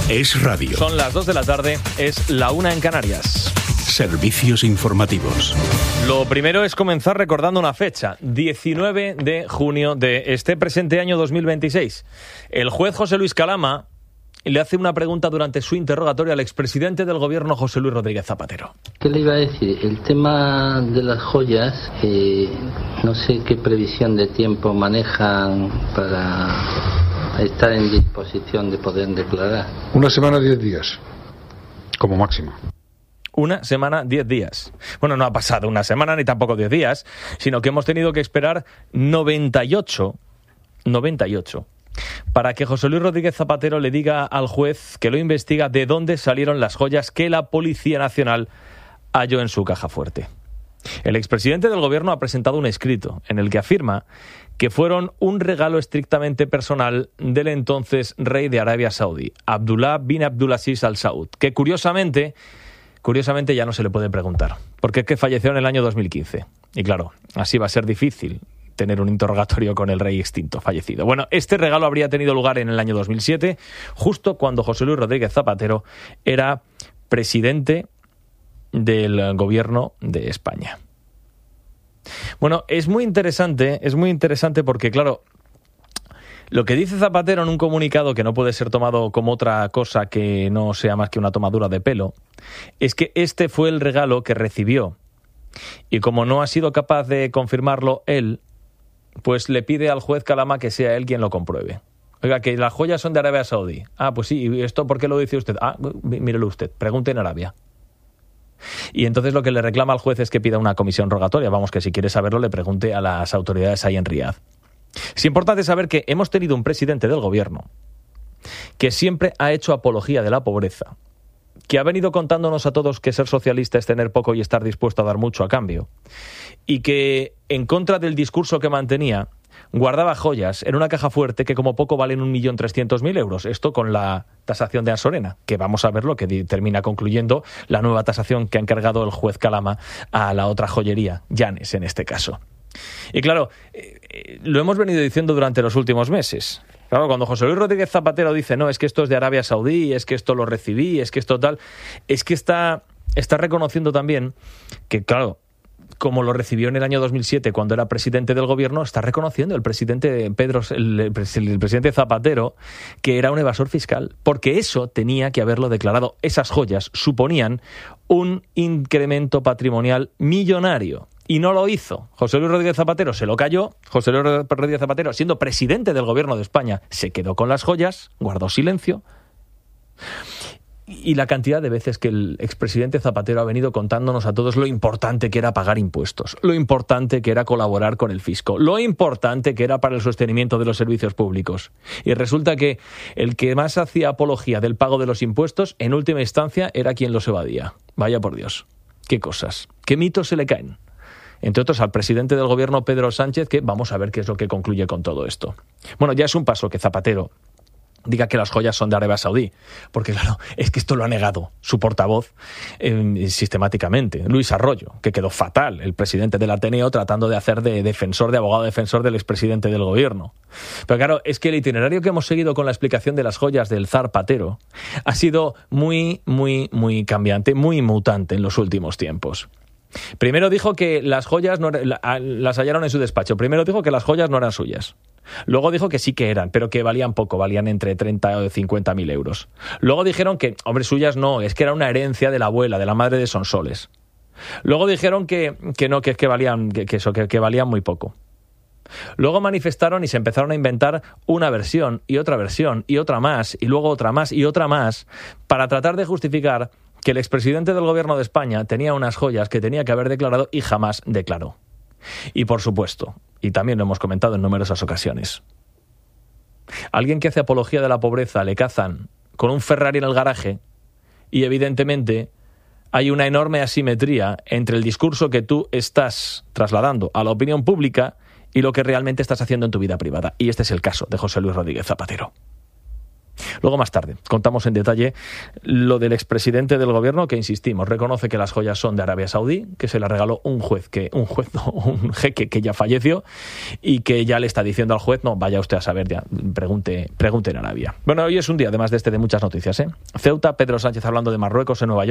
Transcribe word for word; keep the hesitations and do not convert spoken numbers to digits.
Es radio. Son las dos de la tarde, es la una en Canarias. Servicios informativos. Lo primero es comenzar recordando una fecha, diecinueve de junio de este presente año dos mil veintiséis. El juez José Luis Calama le hace una pregunta durante su interrogatorio al expresidente del gobierno, José Luis Rodríguez Zapatero. ¿Qué le iba a decir? El tema de las joyas, eh, no sé qué previsión de tiempo manejan para estar en disposición de poder declarar. Una semana, diez días, como máximo. Una semana, diez días. Bueno, no ha pasado una semana ni tampoco diez días, sino que hemos tenido que esperar noventa y ocho, noventa y ocho, para que José Luis Rodríguez Zapatero le diga al juez que lo investiga de dónde salieron las joyas que la Policía Nacional halló en su caja fuerte. El expresidente del gobierno ha presentado un escrito en el que afirma que fueron un regalo estrictamente personal del entonces rey de Arabia Saudí, Abdullah bin Abdulaziz Al Saud, que curiosamente... Curiosamente ya no se le puede preguntar, porque es que falleció en el año dos mil quince. Y claro, así va a ser difícil tener un interrogatorio con el rey extinto, fallecido. Bueno, este regalo habría tenido lugar en el año dos mil siete, justo cuando José Luis Rodríguez Zapatero era presidente del gobierno de España. Bueno, es muy interesante, es muy interesante porque, claro, lo que dice Zapatero en un comunicado, que no puede ser tomado como otra cosa que no sea más que una tomadura de pelo, es que este fue el regalo que recibió. Y como no ha sido capaz de confirmarlo él, pues le pide al juez Calama que sea él quien lo compruebe. Oiga, que las joyas son de Arabia Saudí. Ah, pues sí, ¿y esto por qué lo dice usted? Ah, mírelo usted, pregunte en Arabia. Y entonces lo que le reclama al juez es que pida una comisión rogatoria. Vamos, que si quiere saberlo le pregunte a las autoridades ahí en Riad. Es importante saber que hemos tenido un presidente del gobierno que siempre ha hecho apología de la pobreza, que ha venido contándonos a todos que ser socialista es tener poco y estar dispuesto a dar mucho a cambio, y que, en contra del discurso que mantenía, guardaba joyas en una caja fuerte que como poco valen un millón trescientos mil euros. Esto con la tasación de Ansorena, que vamos a ver lo que termina concluyendo la nueva tasación que ha encargado el juez Calama a la otra joyería, Llanes en este caso. Y claro, eh, lo hemos venido diciendo durante los últimos meses. Claro, cuando José Luis Rodríguez Zapatero dice, no, es que esto es de Arabia Saudí, es que esto lo recibí, es que esto tal, es que está, está reconociendo también que, claro, como lo recibió en el año dos mil siete cuando era presidente del gobierno, está reconociendo el presidente Pedro, el, el presidente Zapatero, que era un evasor fiscal, porque eso tenía que haberlo declarado. Esas joyas suponían un incremento patrimonial millonario. Y no lo hizo. José Luis Rodríguez Zapatero se lo cayó. José Luis Rodríguez Zapatero, siendo presidente del gobierno de España, se quedó con las joyas, guardó silencio. Y la cantidad de veces que el expresidente Zapatero ha venido contándonos a todos lo importante que era pagar impuestos, lo importante que era colaborar con el fisco, lo importante que era para el sostenimiento de los servicios públicos. Y resulta que el que más hacía apología del pago de los impuestos, en última instancia, era quien los evadía. Vaya por Dios. Qué cosas. Qué mitos se le caen. Entre otros al presidente del gobierno, Pedro Sánchez, que vamos a ver qué es lo que concluye con todo esto. Bueno, ya es un paso que Zapatero diga que las joyas son de Arabia Saudí, porque claro, es que esto lo ha negado su portavoz eh, sistemáticamente, Luis Arroyo, que quedó fatal, el presidente del Ateneo, tratando de hacer de defensor, de abogado defensor del expresidente del gobierno. Pero claro, es que el itinerario que hemos seguido con la explicación de las joyas del zar Patero ha sido muy, muy, muy cambiante, muy mutante en los últimos tiempos. Primero dijo que las joyas no, las hallaron en su despacho. Primero dijo que las joyas no eran suyas. Luego dijo que sí que eran, pero que valían poco, valían entre treinta o cincuenta mil euros. Luego dijeron que, hombre, suyas no, es que era una herencia de la abuela, de la madre de Sonsoles. Luego dijeron que, que no, que es que valían, que, que eso, que, que valían muy poco. Luego manifestaron y se empezaron a inventar una versión y otra versión y otra más y luego otra más y otra más para tratar de justificar que el expresidente del gobierno de España tenía unas joyas que tenía que haber declarado y jamás declaró. Y por supuesto, y también lo hemos comentado en numerosas ocasiones, alguien que hace apología de la pobreza le cazan con un Ferrari en el garaje y evidentemente hay una enorme asimetría entre el discurso que tú estás trasladando a la opinión pública y lo que realmente estás haciendo en tu vida privada. Y este es el caso de José Luis Rodríguez Zapatero. Luego más tarde contamos en detalle lo del expresidente del gobierno que, insistimos, reconoce que las joyas son de Arabia Saudí, que se las regaló un juez, que un juez, no, un jeque que ya falleció y que ya le está diciendo al juez, no, vaya usted a saber ya, pregunte, pregunte en Arabia. Bueno, hoy es un día, además de este, de muchas noticias, ¿eh? Ceuta, Pedro Sánchez hablando de Marruecos en Nueva York.